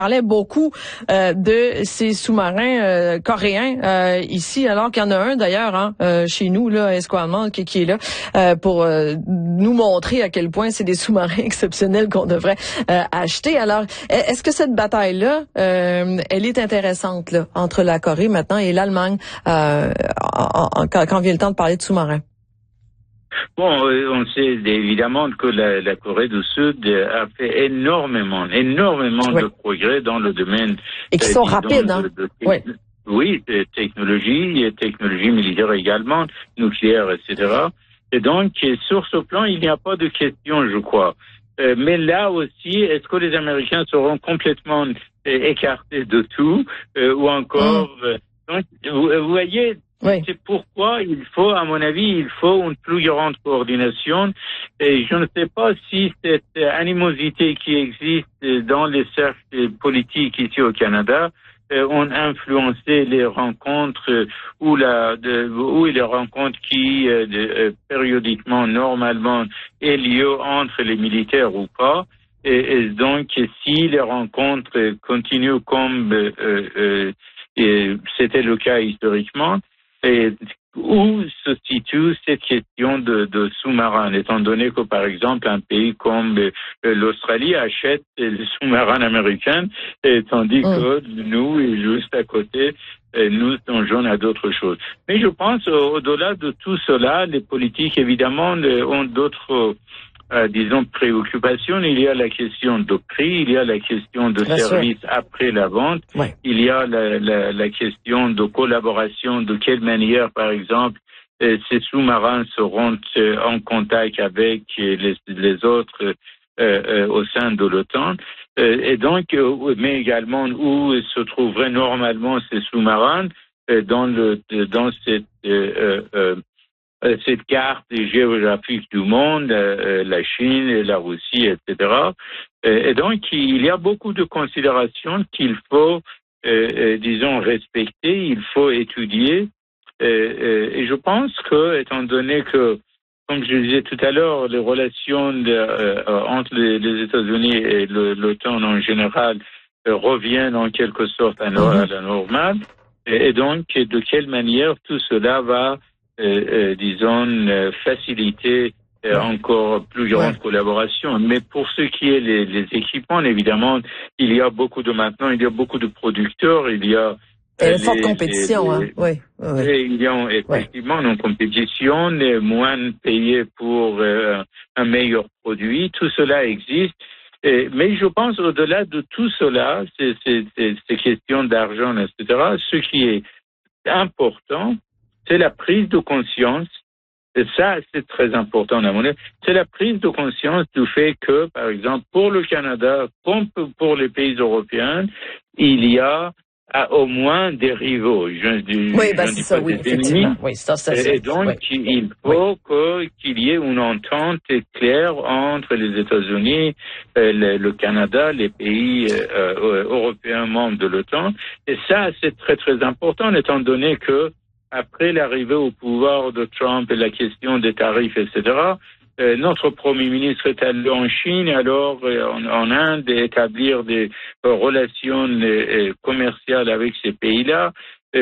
parlait beaucoup de ces sous-marins coréens ici, alors qu'il y en a un d'ailleurs chez nous, là, Esquimalt, qui est là pour nous montrer à quel point c'est des sous-marins exceptionnels qu'on devrait acheter. Alors, est-ce que cette bataille-là, elle est intéressante là, entre la Corée maintenant et l'Allemagne quand vient le temps de parler de sous-marins? Bon, on sait évidemment que la Corée du Sud a fait énormément oui. de progrès dans le domaine. Et qui sont rapides, hein? Oui. Oui, technologie militaire également, nucléaire, etc. Et donc, sur ce plan, il n'y a pas de question, je crois. Mais là aussi, est-ce que les Américains seront complètement écartés de tout ou encore... Donc, vous voyez... Oui. C'est pourquoi à mon avis, il faut une plus grande coordination. Et je ne sais pas si cette animosité qui existe dans les cercles politiques ici au Canada ont influencé les rencontres ou les rencontres qui périodiquement, normalement, aient lieu entre les militaires ou pas. Et donc, si les rencontres continuent comme c'était le cas historiquement, et où se situe cette question de sous-marins, étant donné que, par exemple, un pays comme l'Australie achète des sous-marins américains, tandis que nous, juste à côté, nous songeons à d'autres choses. Mais je pense, au-delà de tout cela, les politiques, évidemment, ont d'autres... disons, préoccupation. Il y a la question de prix, il y a la question de service après la vente, il y a la question de collaboration, de quelle manière, par exemple, ces sous-marins seront en contact avec les autres au sein de l'OTAN. Et donc, mais également où se trouveraient normalement ces sous-marins dans cette carte géographique du monde, la Chine, la Russie, etc. Et donc, il y a beaucoup de considérations qu'il faut, disons, respecter, il faut étudier. Et je pense que, étant donné que, comme je disais tout à l'heure, les relations entre les États-Unis et l'OTAN en général reviennent en quelque sorte à la normale. Et donc, de quelle manière tout cela va disons, faciliter encore plus grande collaboration. Mais pour ce qui est les équipements, évidemment, il y a beaucoup de producteurs, il y a une forte compétition, il y a effectivement une compétition, moins payés pour un meilleur produit, tout cela existe. Mais je pense au-delà de tout cela, ces questions d'argent, etc., ce qui est important, c'est la prise de conscience, et ça c'est très important à mon avis, c'est la prise de conscience du fait que, par exemple, pour le Canada, comme pour les pays européens, il y a au moins des rivaux. C'est ça, oui, effectivement. Oui, ça, et donc, il faut qu'il y ait une entente claire entre les États-Unis, le Canada, les pays européens membres de l'OTAN. Et ça, c'est très, très important, étant donné que après l'arrivée au pouvoir de Trump et la question des tarifs, etc., notre Premier ministre est allé en Chine, alors en Inde, établir des relations commerciales avec ces pays-là.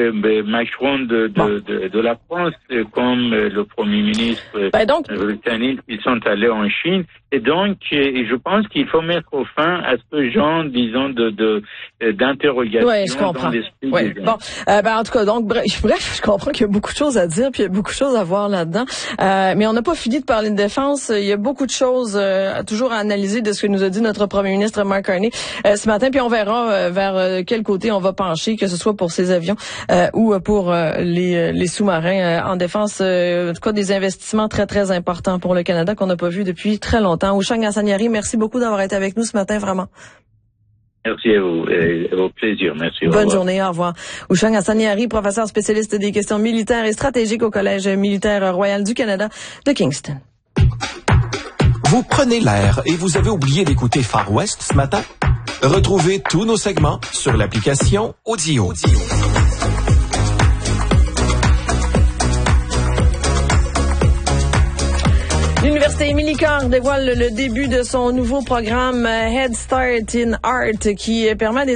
Macron de la France, comme le Premier ministre britannique, ils sont allés en Chine. Et donc, je pense qu'il faut mettre fin à ce genre, disons, d'interrogation dans l'esprit des gens. En tout cas, donc, bref, je comprends qu'il y a beaucoup de choses à dire, puis il y a beaucoup de choses à voir là-dedans. Mais on n'a pas fini de parler de défense. Il y a beaucoup de choses toujours à analyser de ce que nous a dit notre Premier ministre Mark Carney ce matin, puis on verra vers quel côté on va pencher, que ce soit pour ces avions ou pour les sous-marins en défense. En tout cas, des investissements très, très importants pour le Canada qu'on n'a pas vu depuis très longtemps. Oushang Hassaniari, merci beaucoup d'avoir été avec nous ce matin, vraiment. Merci à vous. Au plaisir. Merci. Bonne journée. Au revoir. Oushang Hassaniari, professeur spécialiste des questions militaires et stratégiques au Collège militaire royal du Canada de Kingston. Vous prenez l'air et vous avez oublié d'écouter Far West ce matin? Retrouvez tous nos segments sur l'application Audio. L'Université Émilie Carr dévoile le début de son nouveau programme Head Start in Art qui permet à des